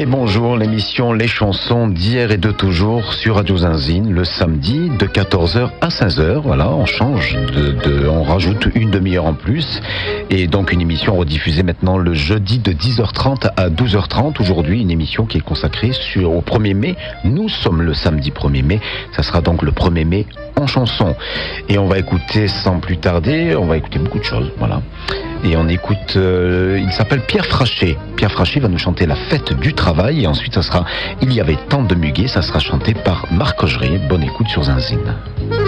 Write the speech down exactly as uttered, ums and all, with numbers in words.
Et bonjour, l'émission Les chansons d'hier et de toujours sur Radio Zinzine, le samedi de quatorze heures à seize heures. Voilà, on change, de, de, on rajoute une demi-heure en plus. Et donc une émission rediffusée maintenant le jeudi de dix heures trente à douze heures trente. Aujourd'hui, une émission qui est consacrée sur, au premier mai. Nous sommes le samedi premier mai. Ça sera donc le premier mai en chanson. Et on va écouter sans plus tarder, on va écouter beaucoup de choses. Voilà. Et on écoute, euh, il s'appelle Pierre Frachet. Pierre Frachet va nous chanter La fête du travail. Et ensuite, ça sera Il y avait tant de muguet. Ça sera chanté par Marc Augeret. Bonne écoute sur Zinzine.